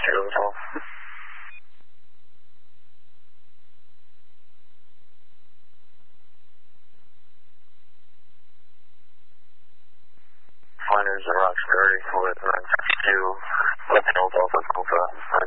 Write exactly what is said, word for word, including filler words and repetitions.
Hotel. Finders at Roxbury with run sixty-two, Left Hills Alpha Alpha,